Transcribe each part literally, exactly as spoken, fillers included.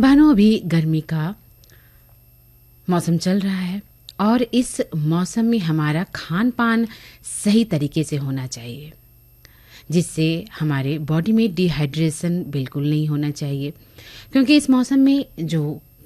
बहनों, अभी गर्मी का मौसम चल रहा है और इस मौसम में हमारा खान पान सही तरीके से होना चाहिए, जिससे हमारे बॉडी में डिहाइड्रेशन बिल्कुल नहीं होना चाहिए। क्योंकि इस मौसम में जो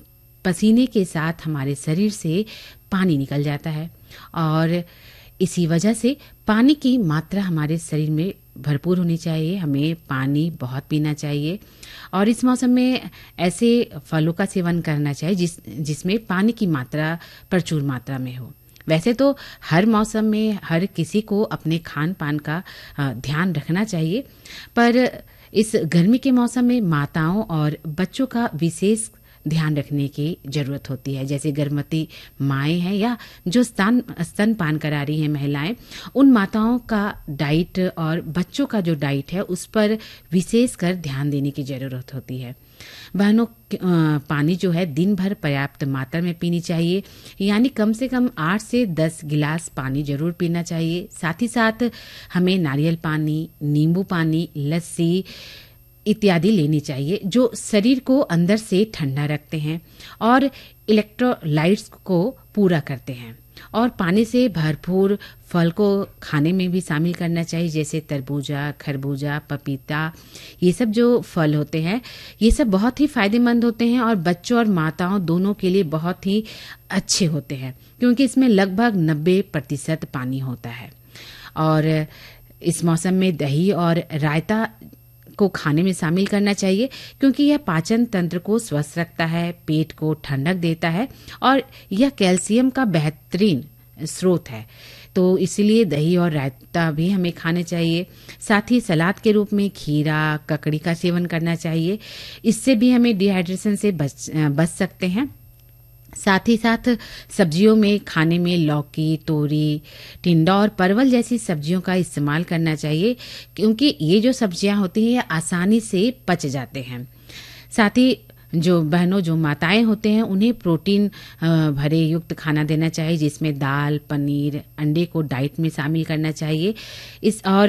पसीने के साथ हमारे शरीर से पानी निकल जाता है और इसी वजह से पानी की मात्रा हमारे शरीर में भरपूर होनी चाहिए। हमें पानी बहुत पीना चाहिए और इस मौसम में ऐसे फलों का सेवन करना चाहिए जिस जिसमें पानी की मात्रा प्रचुर मात्रा में हो। वैसे तो हर मौसम में हर किसी को अपने खान पान का ध्यान रखना चाहिए, पर इस गर्मी के मौसम में माताओं और बच्चों का विशेष ध्यान रखने की जरूरत होती है। जैसे गर्भवती माएँ हैं या जो स्तन स्तनपान करा रही हैं महिलाएं, उन माताओं का डाइट और बच्चों का जो डाइट है उस पर विशेष कर ध्यान देने की जरूरत होती है। बहनों, पानी जो है दिन भर पर्याप्त मात्रा में पीनी चाहिए, यानी कम से कम आठ से दस गिलास पानी जरूर पीना चाहिए। साथ ही साथ हमें नारियल पानी, नींबू पानी, लस्सी इत्यादि लेनी चाहिए जो शरीर को अंदर से ठंडा रखते हैं और इलेक्ट्रोलाइट्स को पूरा करते हैं। और पानी से भरपूर फल को खाने में भी शामिल करना चाहिए, जैसे तरबूजा, खरबूजा, पपीता। ये सब जो फल होते हैं ये सब बहुत ही फायदेमंद होते हैं और बच्चों और माताओं दोनों के लिए बहुत ही अच्छे होते हैं, क्योंकि इसमें लगभग नब्बे प्रतिशत पानी होता है। और इस मौसम में दही और रायता को खाने में शामिल करना चाहिए, क्योंकि यह पाचन तंत्र को स्वस्थ रखता है, पेट को ठंडक देता है और यह कैल्शियम का बेहतरीन स्रोत है। तो इसलिए दही और रायता भी हमें खाने चाहिए। साथ ही सलाद के रूप में खीरा, ककड़ी का सेवन करना चाहिए। इससे भी हमें डिहाइड्रेशन से बच बच सकते हैं। साथ ही साथ सब्जियों में खाने में लौकी, तोरी, टिंडा और परवल जैसी सब्जियों का इस्तेमाल करना चाहिए, क्योंकि ये जो सब्जियां होती हैं ये आसानी से पच जाते हैं। साथ ही जो बहनों जो माताएं होते हैं उन्हें प्रोटीन भरे युक्त खाना देना चाहिए, जिसमें दाल, पनीर, अंडे को डाइट में शामिल करना चाहिए। इस और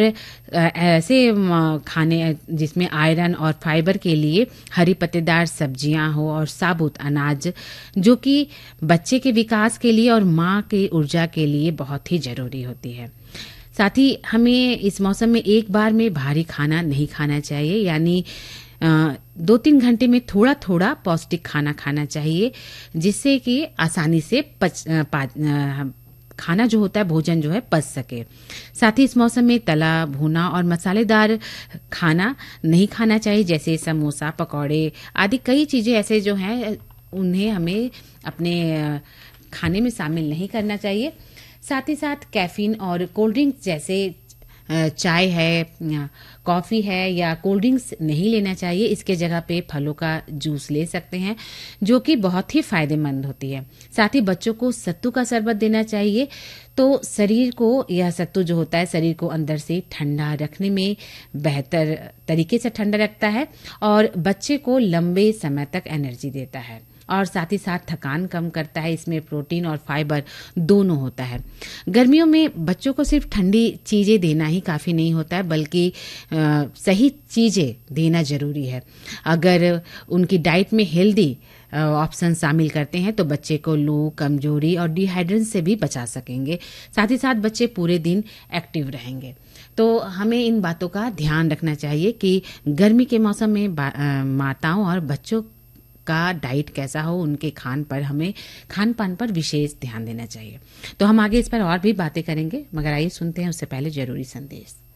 ऐसे खाने जिसमें आयरन और फाइबर के लिए हरी पत्तेदार सब्जियां हो और साबुत अनाज, जो कि बच्चे के विकास के लिए और माँ की ऊर्जा के लिए बहुत ही जरूरी होती है। साथ ही हमें इस मौसम में एक बार में भारी खाना नहीं खाना चाहिए, यानी दो तीन घंटे में थोड़ा थोड़ा पौष्टिक खाना खाना चाहिए, जिससे कि आसानी से पच पा, खाना जो होता है, भोजन जो है, पच सके। साथ ही इस मौसम में तला भुना और मसालेदार खाना नहीं खाना चाहिए, जैसे समोसा, पकौड़े आदि कई चीजें ऐसे जो हैं उन्हें हमें अपने खाने में शामिल नहीं करना चाहिए। साथ ही साथ कैफीन और कोल्ड ड्रिंक्स जैसे चाय है, कॉफ़ी है या कोल्ड ड्रिंक्स नहीं लेना चाहिए। इसके जगह पे फलों का जूस ले सकते हैं, जो कि बहुत ही फायदेमंद होती है। साथ ही बच्चों को सत्तू का शरबत देना चाहिए, तो शरीर को यह सत्तू जो होता है शरीर को अंदर से ठंडा रखने में बेहतर तरीके से ठंडा रखता है और बच्चे को लंबे समय तक एनर्जी देता है और साथ ही साथ थकान कम करता है। इसमें प्रोटीन और फाइबर दोनों होता है। गर्मियों में बच्चों को सिर्फ ठंडी चीजें देना ही काफी नहीं होता है, बल्कि आ, सही चीजें देना जरूरी है। अगर उनकी डाइट में हेल्दी ऑप्शन शामिल करते हैं तो बच्चे को लू, कमजोरी और डिहाइड्रेशन से भी बचा सकेंगे। साथ ही साथ बच्चे पूरे दिन एक्टिव रहेंगे। तो हमें इन बातों का ध्यान रखना चाहिए कि गर्मी के मौसम में माताओं और बच्चों का डाइट कैसा हो, उनके खान पर हमें खान पान पर विशेष ध्यान देना चाहिए। तो हम आगे इस पर और भी बातें करेंगे, मगर आइए सुनते हैं उससे पहले जरूरी संदेश।